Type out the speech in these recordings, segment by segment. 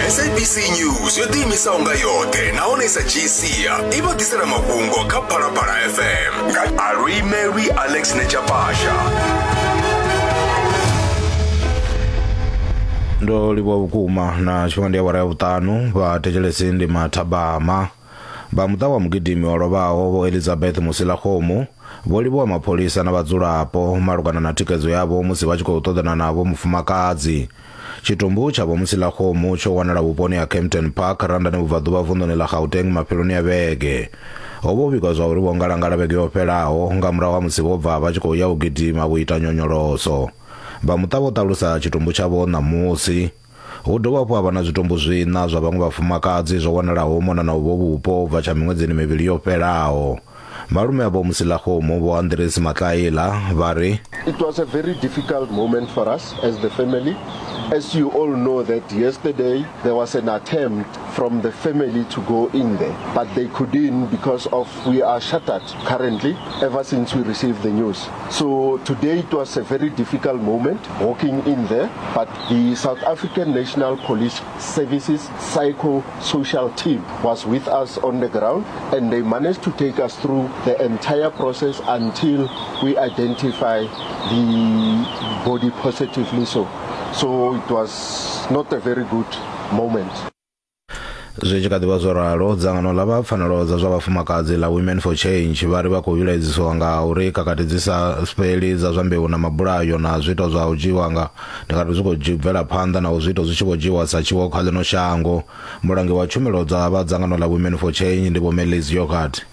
SABC News yo tiimisa unga yote naonesa GCya ivatisela makungo ka Phalaphala FM nga Ari Mary Alex Nechapasha. Ndo liwa vukuma na chifukwa ya wara utano vatekelesi ndi mathabama vamutawa mugidimi walovawo Elizabeth Musilakhomo voliwa mapolisa na vadzulapo malugana na tikezo yavo musi vachikutodana navo mufumakazi. Chitumbu chavo Musilakhomo chowanala vuponi ya Kempton Park randani vuvadhuva vundoni la Gauteng mapheloni ya vege. Ovo vikazwa uri vongalangala vege yopelawo ngamurawa musi vobva vachikuya ugidima vuita nyonyoloso. Vamutawo talusa chitumbu chavo namusi udovapo avana zvitumbu zvina zva vamwe vafumakadzi zvowanalawo mona na uvo vupo bva cha mimwedzini miviri yopelawo. Malume avo Musilakhomo vo Andres Matlaila vari it was a very difficult moment for us as the family. As you all know that yesterday there was an attempt from the family to go in there, but they couldn't because of we are shuttered currently ever since we received the news. So today it was a very difficult moment walking in there, but the South African National Police Services psycho-social team was with us on the ground and they managed to take us through the entire process until we identify the body positively so it was not a very good moment. Zvichikadiwa zoralo dzangano la vapfanelo za vafumakadzi la Women for Change vari vakuviledziswa nga uri kakatidzisa speli za zvambeu na mabulayo na zvito zva ujiwanga ndikati zvikubvela phanḓa na zvito zvichikojiwa sachiwo khale no shango. Mulangi wa tshumelo dza vadzangano la Women for Change ndipo Melise Yokati.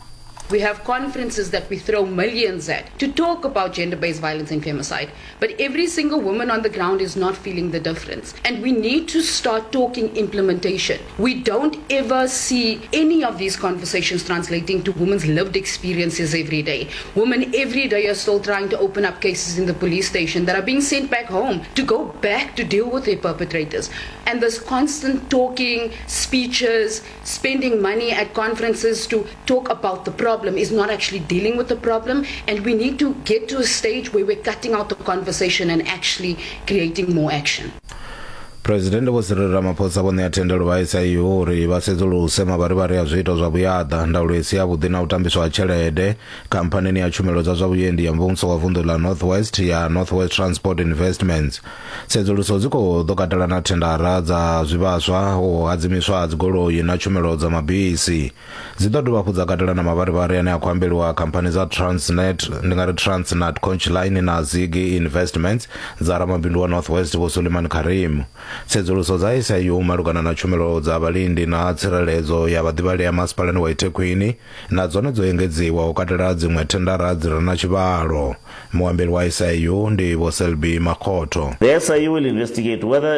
We have conferences that we throw millions at to talk about gender-based violence and femicide, but every single woman on the ground is not feeling the difference. And we need to start talking implementation. We don't ever see any of these conversations translating to women's lived experiences every day. Women every day are still trying to open up cases in the police station that are being sent back home to go back to deal with their perpetrators. And this constant talking, speeches, spending money at conferences to talk about the problem is not actually dealing with the problem, and we need to get to a stage where we're cutting out the conversation and actually creating more action. President Cyril Ramaphosa vone atendelo vaisa uri vasedzuluse mavari ya zvito zva vuyada ndaulesi ya vhudi na utambiso wa tshelede kampanini ya tshumelo dza zwa vhuendi ya mvumvuso wa vundu la Northwest ya Northwest Transport Investments. Sedzuluso dziko ḓo katela na thendara dza zwivhaswa o hadzimiswa dzigoloi na tshumelo dza mabisi. Dzi ḓo dovha dza katela na mavari ane a khou ambeliwa khamphani dza Transnet Transnet Conchline na Ziggy Investments dza ramabindu wa Northwest vo Suleiman Karim. Sedzuluso dza SIU malugana na tshumelo dza vhalindi na tsireledzo ya vhaḓivhali ya masipalani wa iThekwini na dzone dzo engedziwa u katela dziṅwe thendara dzi re na tshivhalo. Muambeli wa SIU ndi Vho Selby Makhoto. The SIU will investigate whether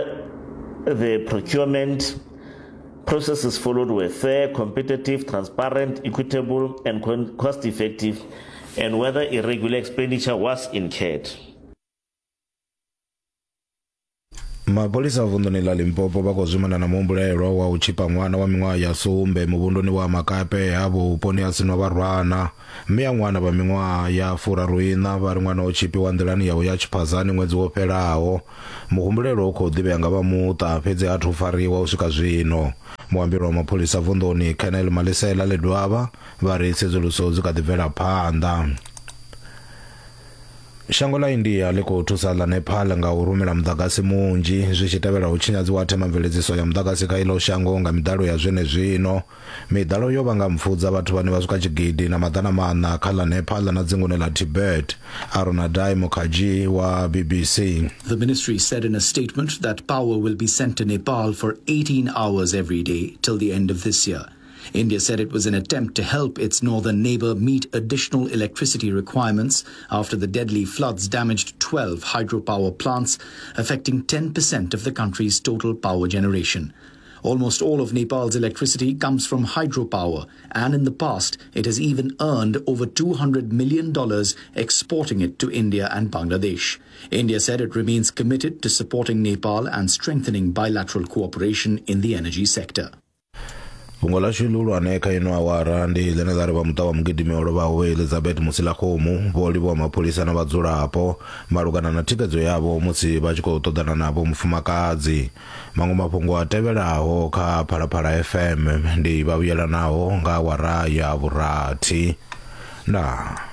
the procurement processes followed were fair, competitive, transparent, equitable and cost effective, and whether irregular expenditure was incurred. Mapolisa vundoni la Limpopo vakozwimana na mumbulelo wa uchipa mwana wa miṅwaha ya sumbe muvhunduni wa Makape havho vhuponi ha sino varwana. Mmea ṅwana va miṅwaha ya furaruina vari ṅwana o chipiwa nḓilani yawo ya Chiphazani ṅwedzi wo fhelaho. Muhumbulelo u khou ḓivhea nga vha muṱa fhedzi a thu fariwa u swika zwino. Muambeli wa mapholisa vundoni Colonel Malisela Ledwaba vari sedzuluso dzi kha ḓi bvela phanḓa. Shango la India liko thusa la Nepal nga u rumela mudagasi munzhi zwi tshi tevhela u tshinyadziwa ha themamveledziso ya mudagasi kha ilo shango nga midalo ya zwenezwino. Midalo yo vhanga mpfudza vhathu vhane vha swika tshigidi na maḓana maṋa kha la Nepal na dzingoni la Tibet. Arunadai Mukherjee wa BBC. The ministry said in a statement that power will be sent to Nepal for 18 hours every day till the end of this year. India said it was an attempt to help its northern neighbour meet additional electricity requirements after the deadly floods damaged 12 hydropower plants, affecting 10% of the country's total power generation. Almost all of Nepal's electricity comes from hydropower, and in the past it has even earned over $200 million exporting it to India and Bangladesh. India said it remains committed to supporting Nepal and strengthening bilateral cooperation in the energy sector. fungo la xilulu aneka ino awara ndi ḽine ḽa ri vha muṱa wa mugidimi o lovhaho Elizabeth Musilakhomu vho livhuwa mapholisa na vhadzulapo malugana na thikhedzo yavho musi vha tshi khou ṱoḓana navho mufumakadzi. Maṅwe mafhungo a tevhelaho kha Phalaphala FM ndi vha vhuyelanaho nga awara ya vhurathi. Ndaa.